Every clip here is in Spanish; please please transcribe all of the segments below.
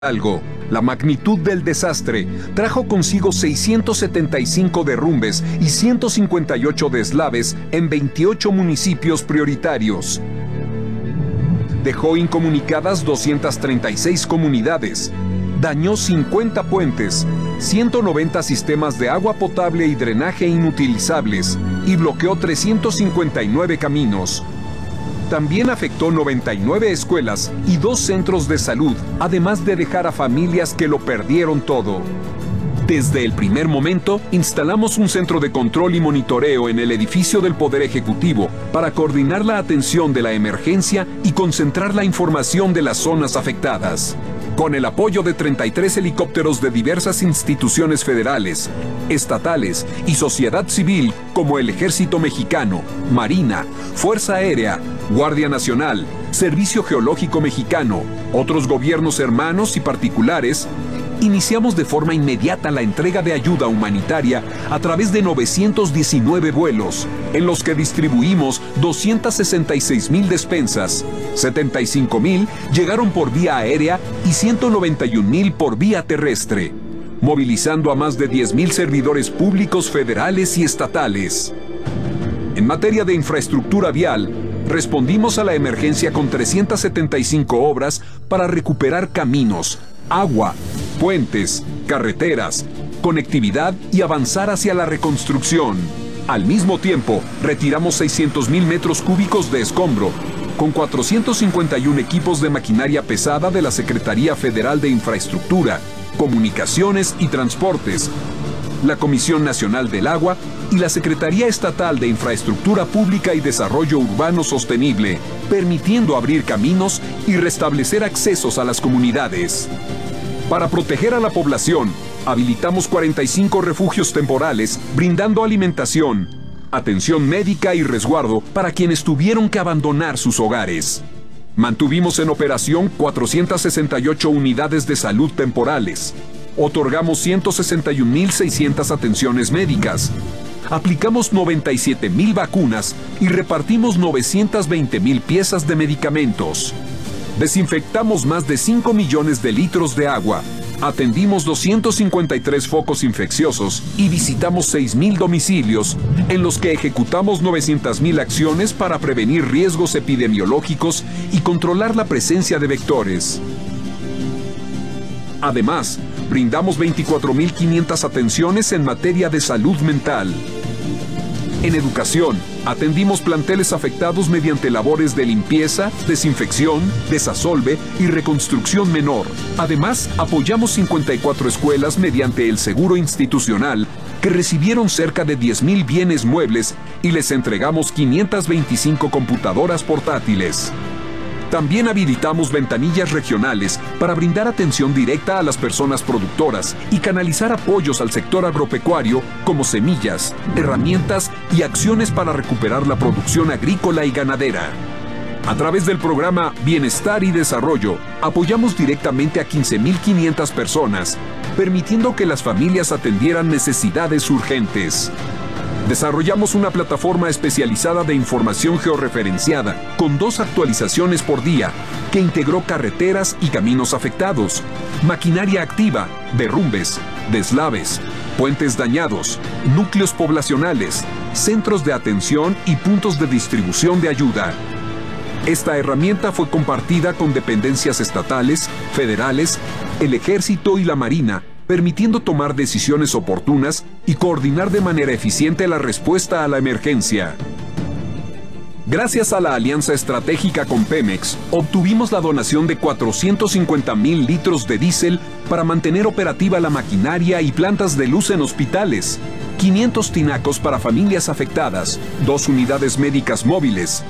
Hidalgo. La magnitud del desastre trajo consigo 675 derrumbes y 158 deslaves en 28 municipios prioritarios. Dejó incomunicadas 236 comunidades, dañó 50 puentes, 190 sistemas de agua potable y drenaje inutilizables y bloqueó 359 caminos. También afectó 99 escuelas y 2 centros de salud, además de dejar a familias que lo perdieron todo. Desde el primer momento, instalamos un centro de control y monitoreo en el edificio del Poder Ejecutivo para coordinar la atención de la emergencia y concentrar la información de las zonas afectadas. Con el apoyo de 33 helicópteros de diversas instituciones federales, estatales y sociedad civil como el Ejército Mexicano, Marina, Fuerza Aérea, Guardia Nacional, Servicio Geológico Mexicano, otros gobiernos hermanos y particulares, iniciamos de forma inmediata la entrega de ayuda humanitaria a través de 919 vuelos, en los que distribuimos 266,000 despensas, 75,000 llegaron por vía aérea y 191,000 por vía terrestre, movilizando a más de 10,000 servidores públicos federales y estatales. En materia de infraestructura vial, respondimos a la emergencia con 375 obras para recuperar caminos, agua, puentes, carreteras, conectividad y avanzar hacia la reconstrucción. Al mismo tiempo, retiramos 600,000 metros cúbicos de escombro, con 451 equipos de maquinaria pesada de la Secretaría Federal de Infraestructura, Comunicaciones y Transportes, la Comisión Nacional del Agua y la Secretaría Estatal de Infraestructura Pública y Desarrollo Urbano Sostenible, permitiendo abrir caminos y restablecer accesos a las comunidades. Para proteger a la población, habilitamos 45 refugios temporales, brindando alimentación, atención médica y resguardo para quienes tuvieron que abandonar sus hogares. Mantuvimos en operación 468 unidades de salud temporales. Otorgamos 161,600 atenciones médicas. Aplicamos 97,000 vacunas y repartimos 920,000 piezas de medicamentos. Desinfectamos más de 5 millones de litros de agua. Atendimos 253 focos infecciosos y visitamos 6,000 domicilios, en los que ejecutamos 900,000 acciones para prevenir riesgos epidemiológicos y controlar la presencia de vectores. Además, brindamos 24,500 atenciones en materia de salud mental. En educación, atendimos planteles afectados mediante labores de limpieza, desinfección, desasolve y reconstrucción menor. Además, apoyamos 54 escuelas mediante el seguro institucional, que recibieron cerca de 10,000 bienes muebles y les entregamos 525 computadoras portátiles. También habilitamos ventanillas regionales para brindar atención directa a las personas productoras y canalizar apoyos al sector agropecuario como semillas, herramientas y acciones para recuperar la producción agrícola y ganadera. A través del programa Bienestar y Desarrollo, apoyamos directamente a 15,500 personas, permitiendo que las familias atendieran necesidades urgentes. Desarrollamos una plataforma especializada de información georreferenciada, con 2 actualizaciones por día, que integró carreteras y caminos afectados, maquinaria activa, derrumbes, deslaves, puentes dañados, núcleos poblacionales, centros de atención y puntos de distribución de ayuda. Esta herramienta fue compartida con dependencias estatales, federales, el Ejército y la Marina, permitiendo tomar decisiones oportunas y coordinar de manera eficiente la respuesta a la emergencia. Gracias a la alianza estratégica con Pemex, obtuvimos la donación de 450,000 litros de diésel para mantener operativa la maquinaria y plantas de luz en hospitales, 500 tinacos para familias afectadas, 2 unidades médicas móviles,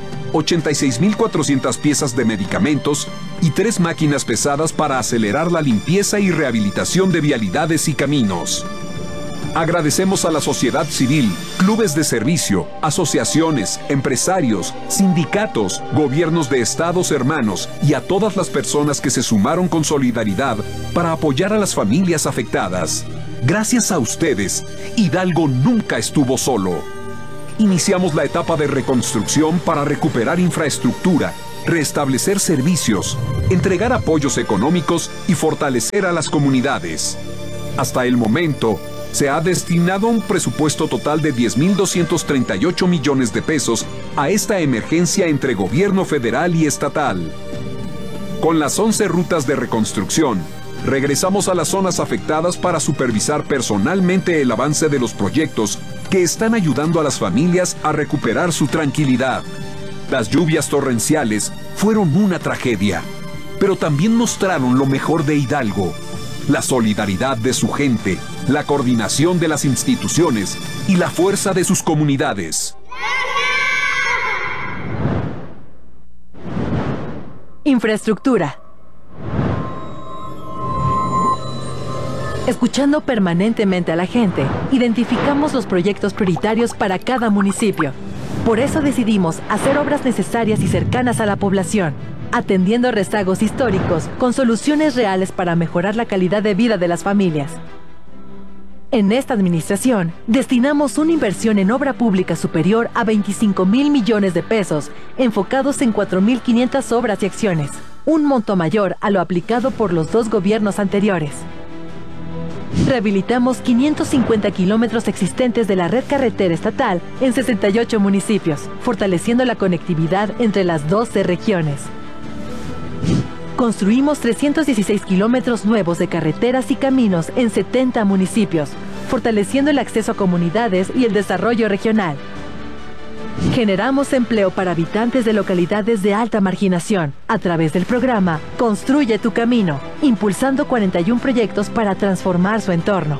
86,400 piezas de medicamentos y 3 máquinas pesadas para acelerar la limpieza y rehabilitación de vialidades y caminos. Agradecemos a la sociedad civil, clubes de servicio, asociaciones, empresarios, sindicatos, gobiernos de estados hermanos y a todas las personas que se sumaron con solidaridad para apoyar a las familias afectadas. Gracias a ustedes, Hidalgo nunca estuvo solo. Iniciamos la etapa de reconstrucción para recuperar infraestructura, restablecer servicios, entregar apoyos económicos y fortalecer a las comunidades. Hasta el momento, se ha destinado un presupuesto total de 10.238 millones de pesos a esta emergencia entre gobierno federal y estatal. Con las 11 rutas de reconstrucción, regresamos a las zonas afectadas para supervisar personalmente el avance de los proyectos que están ayudando a las familias a recuperar su tranquilidad. Las lluvias torrenciales fueron una tragedia, pero también mostraron lo mejor de Hidalgo: la solidaridad de su gente, la coordinación de las instituciones y la fuerza de sus comunidades. Infraestructura. Escuchando permanentemente a la gente, identificamos los proyectos prioritarios para cada municipio. Por eso decidimos hacer obras necesarias y cercanas a la población, atendiendo rezagos históricos con soluciones reales para mejorar la calidad de vida de las familias. En esta administración, destinamos una inversión en obra pública superior a 25,000 millones de pesos, enfocados en 4,500 obras y acciones, un monto mayor a lo aplicado por los 2 gobiernos anteriores. Rehabilitamos 550 kilómetros existentes de la red carretera estatal en 68 municipios, fortaleciendo la conectividad entre las 12 regiones. Construimos 316 kilómetros nuevos de carreteras y caminos en 70 municipios, fortaleciendo el acceso a comunidades y el desarrollo regional. Generamos empleo para habitantes de localidades de alta marginación a través del programa Construye tu Camino, impulsando 41 proyectos para transformar su entorno.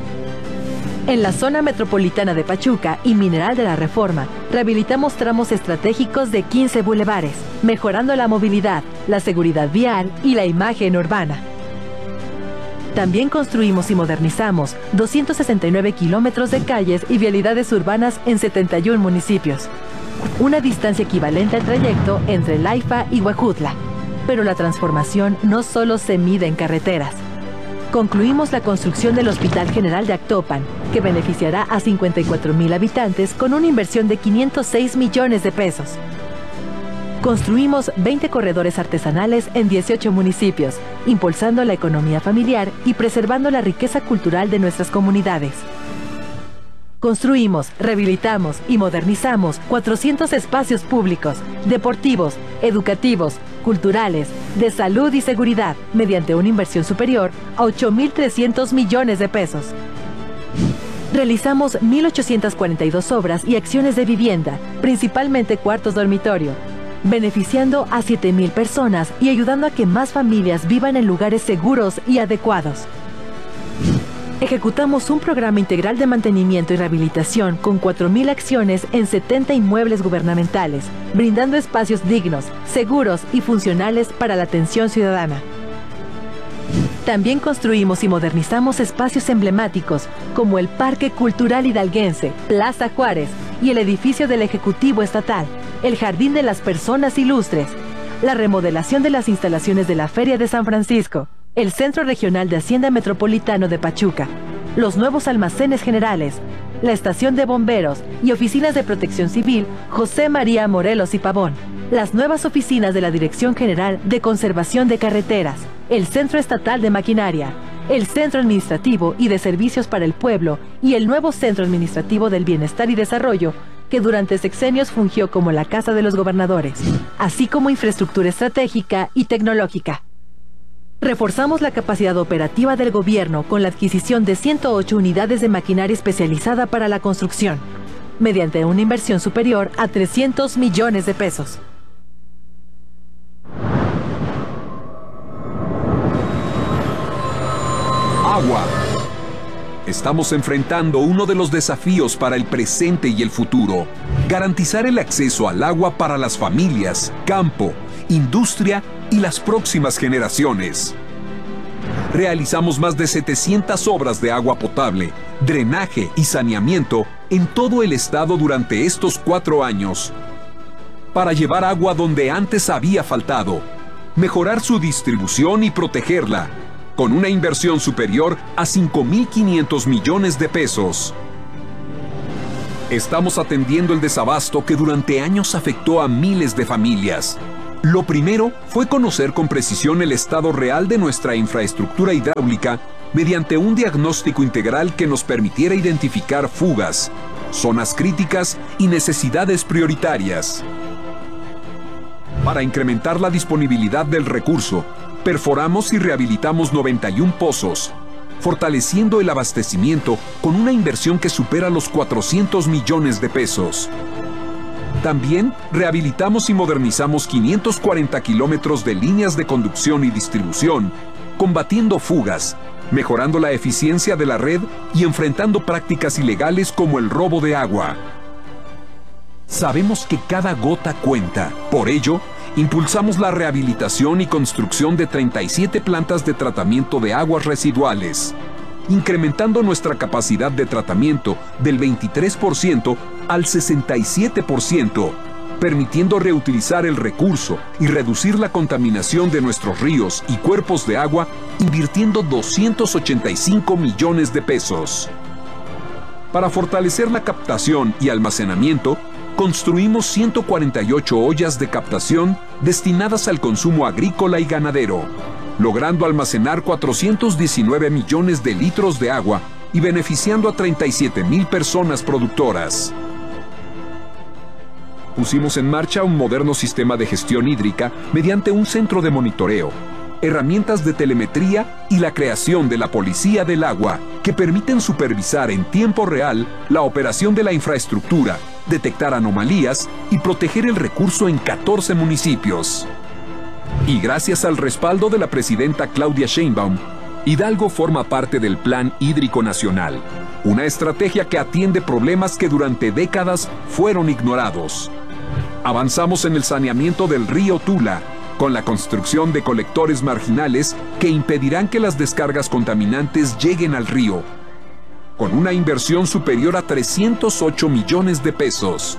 En la zona metropolitana de Pachuca y Mineral de la Reforma, rehabilitamos tramos estratégicos de 15 bulevares, mejorando la movilidad, la seguridad vial y la imagen urbana. También construimos y modernizamos 269 kilómetros de calles y vialidades urbanas en 71 municipios, una distancia equivalente al trayecto entre Laifa y Huejutla. Pero la transformación no solo se mide en carreteras. Concluimos la construcción del Hospital General de Actopan, que beneficiará a 54,000 habitantes con una inversión de 506 millones de pesos. Construimos 20 corredores artesanales en 18 municipios, impulsando la economía familiar y preservando la riqueza cultural de nuestras comunidades. Construimos, rehabilitamos y modernizamos 400 espacios públicos, deportivos, educativos, culturales, de salud y seguridad, mediante una inversión superior a 8,300 millones de pesos. Realizamos 1,842 obras y acciones de vivienda, principalmente cuartos dormitorio, beneficiando a 7,000 personas y ayudando a que más familias vivan en lugares seguros y adecuados. Ejecutamos un programa integral de mantenimiento y rehabilitación con 4,000 acciones en 70 inmuebles gubernamentales, brindando espacios dignos, seguros y funcionales para la atención ciudadana. También construimos y modernizamos espacios emblemáticos como el Parque Cultural Hidalguense, Plaza Juárez y el edificio del Ejecutivo Estatal, el Jardín de las Personas Ilustres, la remodelación de las instalaciones de la Feria de San Francisco, el Centro Regional de Hacienda Metropolitano de Pachuca, los nuevos almacenes generales, la estación de bomberos y oficinas de protección civil José María Morelos y Pavón, las nuevas oficinas de la Dirección General de Conservación de Carreteras, el Centro Estatal de Maquinaria, el Centro Administrativo y de Servicios para el Pueblo y el nuevo Centro Administrativo del Bienestar y Desarrollo, que durante sexenios fungió como la Casa de los Gobernadores, así como infraestructura estratégica y tecnológica. Reforzamos la capacidad operativa del gobierno con la adquisición de 108 unidades de maquinaria especializada para la construcción, mediante una inversión superior a 300 millones de pesos. Agua. Estamos enfrentando uno de los desafíos para el presente y el futuro: garantizar el acceso al agua para las familias, campo, industria y las próximas generaciones. Realizamos más de 700 obras de agua potable, drenaje y saneamiento en todo el estado durante estos 4 años, para llevar agua donde antes había faltado, mejorar su distribución y protegerla, con una inversión superior a 5,500 millones de pesos. Estamos atendiendo el desabasto que durante años afectó a miles de familias. Lo primero fue conocer con precisión el estado real de nuestra infraestructura hidráulica mediante un diagnóstico integral que nos permitiera identificar fugas, zonas críticas y necesidades prioritarias. Para incrementar la disponibilidad del recurso, perforamos y rehabilitamos 91 pozos, fortaleciendo el abastecimiento con una inversión que supera los 400 millones de pesos. También rehabilitamos y modernizamos 540 kilómetros de líneas de conducción y distribución, combatiendo fugas, mejorando la eficiencia de la red y enfrentando prácticas ilegales como el robo de agua. Sabemos que cada gota cuenta. Por ello, impulsamos la rehabilitación y construcción de 37 plantas de tratamiento de aguas residuales, incrementando nuestra capacidad de tratamiento del 23% al 67%, permitiendo reutilizar el recurso y reducir la contaminación de nuestros ríos y cuerpos de agua, invirtiendo 285 millones de pesos. Para fortalecer la captación y almacenamiento, construimos 148 ollas de captación destinadas al consumo agrícola y ganadero, logrando almacenar 419 millones de litros de agua y beneficiando a 37,000 personas productoras. Pusimos en marcha un moderno sistema de gestión hídrica mediante un centro de monitoreo, herramientas de telemetría y la creación de la Policía del Agua, que permiten supervisar en tiempo real la operación de la infraestructura, detectar anomalías y proteger el recurso en 14 municipios. Y gracias al respaldo de la presidenta Claudia Sheinbaum, Hidalgo forma parte del Plan Hídrico Nacional, una estrategia que atiende problemas que durante décadas fueron ignorados. Avanzamos en el saneamiento del río Tula, con la construcción de colectores marginales que impedirán que las descargas contaminantes lleguen al río, con una inversión superior a 308 millones de pesos.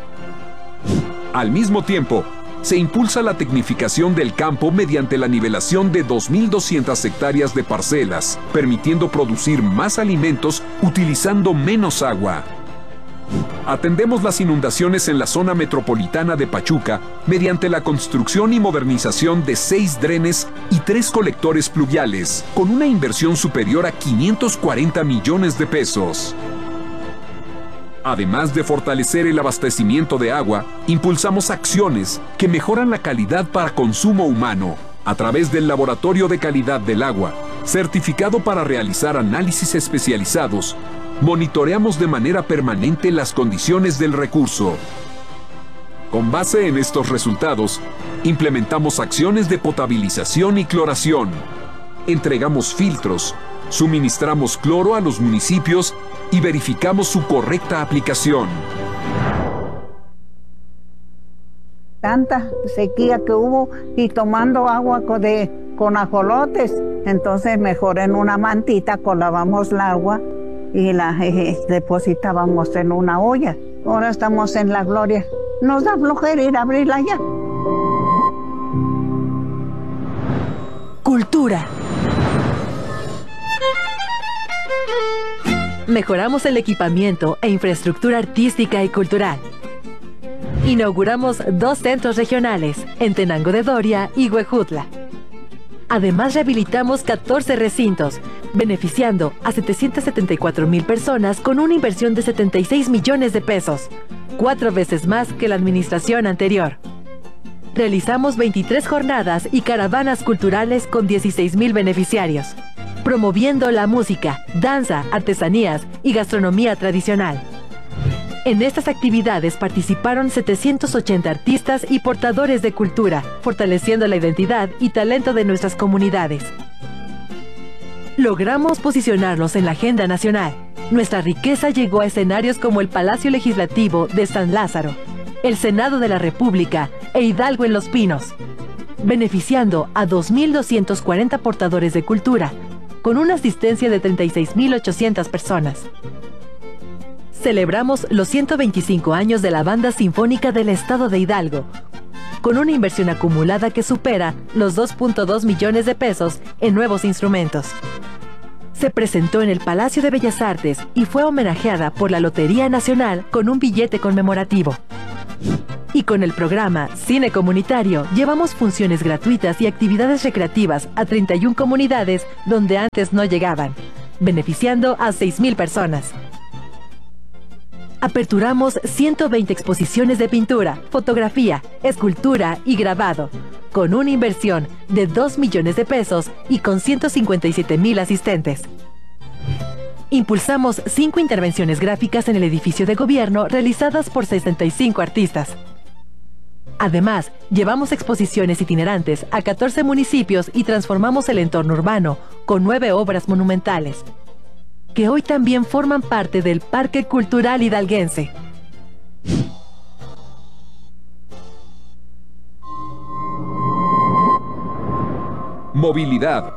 Al mismo tiempo, se impulsa la tecnificación del campo mediante la nivelación de 2.200 hectáreas de parcelas, permitiendo producir más alimentos utilizando menos agua. Atendemos las inundaciones en la zona metropolitana de Pachuca mediante la construcción y modernización de 6 drenes y 3 colectores pluviales, con una inversión superior a 540 millones de pesos. Además de fortalecer el abastecimiento de agua, impulsamos acciones que mejoran la calidad para consumo humano, a través del Laboratorio de Calidad del Agua, certificado para realizar análisis especializados. Monitoreamos de manera permanente las condiciones del recurso. Con base en estos resultados, implementamos acciones de potabilización y cloración. Entregamos filtros, suministramos cloro a los municipios y verificamos su correcta aplicación. Tanta sequía que hubo y tomando agua con ajolotes, entonces mejor en una mantita colábamos el agua y la depositábamos en una olla. Ahora estamos en la gloria. Nos da flojera ir a abrirla ya. Cultura. Mejoramos el equipamiento e infraestructura artística y cultural. Inauguramos 2 centros regionales, en Tenango de Doria y Huejutla. Además, rehabilitamos 14 recintos, beneficiando a 774,000 personas con una inversión de 76 millones de pesos, 4 veces más que la administración anterior. Realizamos 23 jornadas y caravanas culturales con 16,000 beneficiarios, promoviendo la música, danza, artesanías y gastronomía tradicional. En estas actividades participaron 780 artistas y portadores de cultura, fortaleciendo la identidad y talento de nuestras comunidades. Logramos posicionarnos en la agenda nacional. Nuestra riqueza llegó a escenarios como el Palacio Legislativo de San Lázaro, el Senado de la República e Hidalgo en Los Pinos, beneficiando a 2.240 portadores de cultura, con una asistencia de 36.800 personas. Celebramos los 125 años de la Banda Sinfónica del Estado de Hidalgo, con una inversión acumulada que supera los 2.2 millones de pesos en nuevos instrumentos. Se presentó en el Palacio de Bellas Artes y fue homenajeada por la Lotería Nacional con un billete conmemorativo. Y con el programa Cine Comunitario, llevamos funciones gratuitas y actividades recreativas a 31 comunidades donde antes no llegaban, beneficiando a 6,000 personas. Aperturamos 120 exposiciones de pintura, fotografía, escultura y grabado, con una inversión de 2 millones de pesos y con 157,000 asistentes. Impulsamos 5 intervenciones gráficas en el edificio de gobierno realizadas por 65 artistas. Además, llevamos exposiciones itinerantes a 14 municipios y transformamos el entorno urbano con 9 obras monumentales, que hoy también forman parte del Parque Cultural Hidalguense. Movilidad.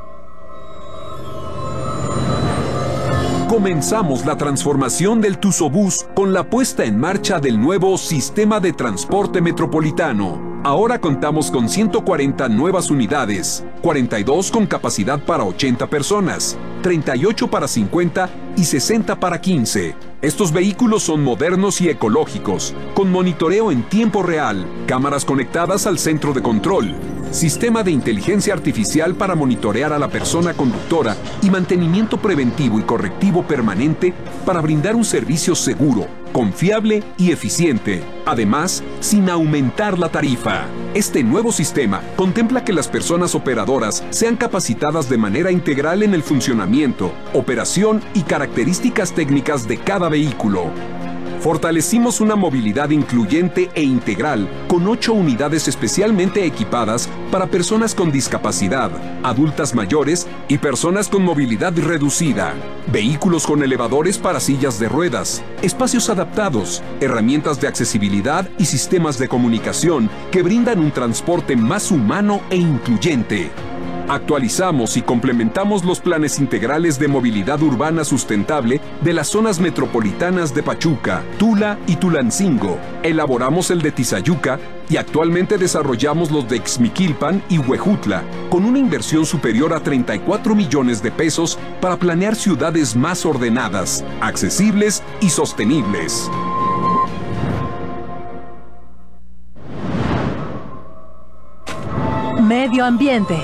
Comenzamos la transformación del Tuzobús con la puesta en marcha del nuevo Sistema de Transporte Metropolitano. Ahora contamos con 140 nuevas unidades, 42 con capacidad para 80 personas, 38 para 50 y 60 para 15. Estos vehículos son modernos y ecológicos, con monitoreo en tiempo real, cámaras conectadas al centro de control, sistema de inteligencia artificial para monitorear a la persona conductora y mantenimiento preventivo y correctivo permanente para brindar un servicio seguro, confiable y eficiente. Además, sin aumentar la tarifa. Este nuevo sistema contempla que las personas operadoras sean capacitadas de manera integral en el funcionamiento, operación y características técnicas de cada vehículo. Fortalecimos una movilidad incluyente e integral con 8 unidades especialmente equipadas para personas con discapacidad, adultas mayores y personas con movilidad reducida, vehículos con elevadores para sillas de ruedas, espacios adaptados, herramientas de accesibilidad y sistemas de comunicación que brindan un transporte más humano e incluyente. Actualizamos y complementamos los planes integrales de movilidad urbana sustentable de las zonas metropolitanas de Pachuca, Tula y Tulancingo. Elaboramos el de Tizayuca y actualmente desarrollamos los de Ixmiquilpan y Huejutla, con una inversión superior a 34 millones de pesos para planear ciudades más ordenadas, accesibles y sostenibles. Medio ambiente.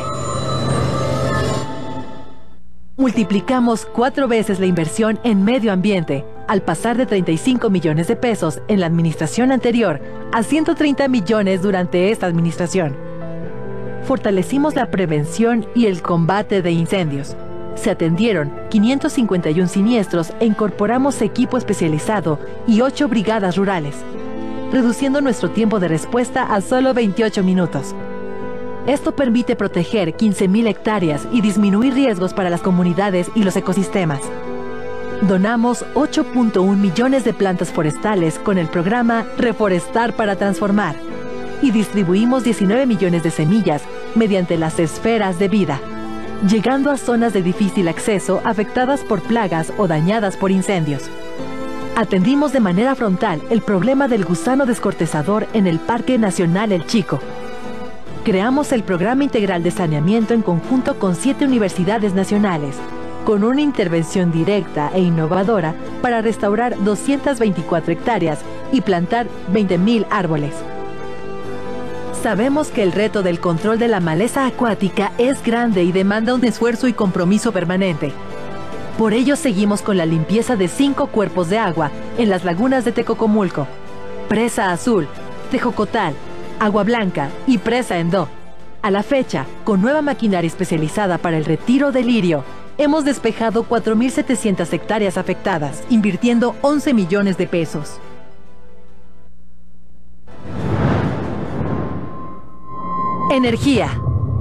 Multiplicamos 4 veces la inversión en medio ambiente, al pasar de 35 millones de pesos en la administración anterior a 130 millones durante esta administración. Fortalecimos la prevención y el combate de incendios. Se atendieron 551 siniestros e incorporamos equipo especializado y 8 brigadas rurales, reduciendo nuestro tiempo de respuesta a solo 28 minutos. Esto permite proteger 15,000 hectáreas y disminuir riesgos para las comunidades y los ecosistemas. Donamos 8.1 millones de plantas forestales con el programa Reforestar para Transformar y distribuimos 19 millones de semillas mediante las esferas de vida, llegando a zonas de difícil acceso afectadas por plagas o dañadas por incendios. Atendimos de manera frontal el problema del gusano descortezador en el Parque Nacional El Chico. Creamos el Programa Integral de Saneamiento en conjunto con 7 universidades nacionales, con una intervención directa e innovadora para restaurar 224 hectáreas y plantar 20,000 árboles. Sabemos que el reto del control de la maleza acuática es grande y demanda un esfuerzo y compromiso permanente. Por ello seguimos con la limpieza de 5 cuerpos de agua en las lagunas de Tecocomulco, Presa Azul, Tejocotal, Agua Blanca y Presa Endó. A la fecha, con nueva maquinaria especializada para el retiro del lirio, hemos despejado 4,700 hectáreas afectadas, invirtiendo 11 millones de pesos. Energía.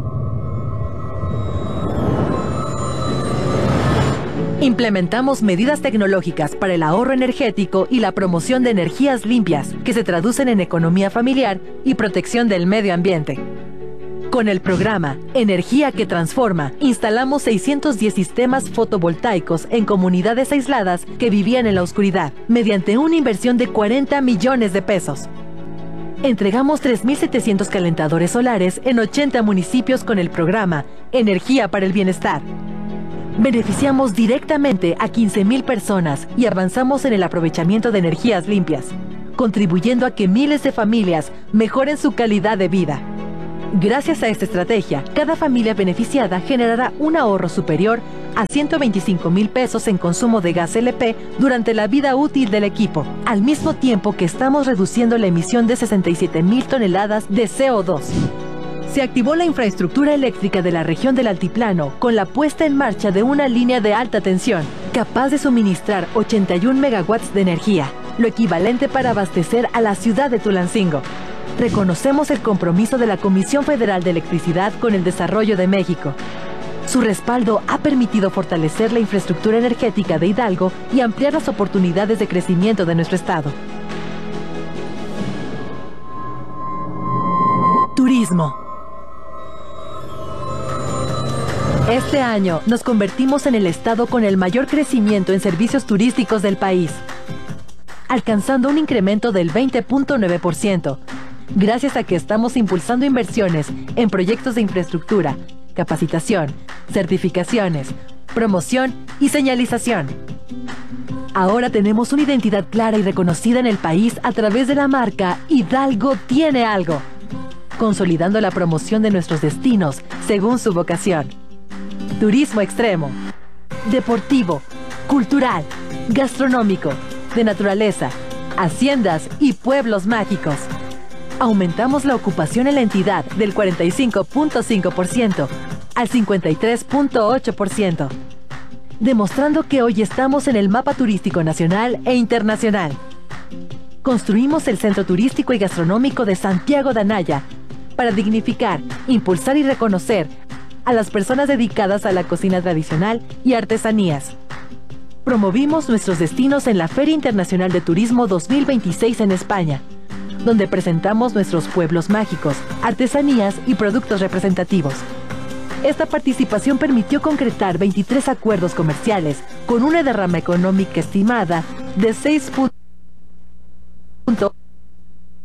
Implementamos medidas tecnológicas para el ahorro energético y la promoción de energías limpias, que se traducen en economía familiar y protección del medio ambiente. Con el programa Energía que Transforma, instalamos 610 sistemas fotovoltaicos en comunidades aisladas que vivían en la oscuridad, mediante una inversión de 40 millones de pesos. Entregamos 3,700 calentadores solares en 80 municipios con el programa Energía para el Bienestar. Beneficiamos directamente a 15,000 personas y avanzamos en el aprovechamiento de energías limpias, contribuyendo a que miles de familias mejoren su calidad de vida. Gracias a esta estrategia, cada familia beneficiada generará un ahorro superior a 125,000 pesos en consumo de gas LP durante la vida útil del equipo, al mismo tiempo que estamos reduciendo la emisión de 67,000 toneladas de CO2. Se activó la infraestructura eléctrica de la región del Altiplano con la puesta en marcha de una línea de alta tensión, capaz de suministrar 81 megawatts de energía, lo equivalente para abastecer a la ciudad de Tulancingo. Reconocemos el compromiso de la Comisión Federal de Electricidad con el desarrollo de México. Su respaldo ha permitido fortalecer la infraestructura energética de Hidalgo y ampliar las oportunidades de crecimiento de nuestro estado. Turismo. Este año nos convertimos en el estado con el mayor crecimiento en servicios turísticos del país, alcanzando un incremento del 20.9%, gracias a que estamos impulsando inversiones en proyectos de infraestructura, capacitación, certificaciones, promoción y señalización. Ahora tenemos una identidad clara y reconocida en el país a través de la marca Hidalgo tiene algo, consolidando la promoción de nuestros destinos según su vocación. Turismo extremo, deportivo, cultural, gastronómico, de naturaleza, haciendas y pueblos mágicos. Aumentamos la ocupación en la entidad del 45.5% al 53.8%, demostrando que hoy estamos en el mapa turístico nacional e internacional. Construimos el Centro Turístico y Gastronómico de Santiago de Anaya para dignificar, impulsar y reconocer a las personas dedicadas a la cocina tradicional y artesanías. Promovimos nuestros destinos en la Feria Internacional de Turismo 2026 en España, donde presentamos nuestros pueblos mágicos, artesanías y productos representativos. Esta participación permitió concretar 23 acuerdos comerciales con una derrama económica estimada de 6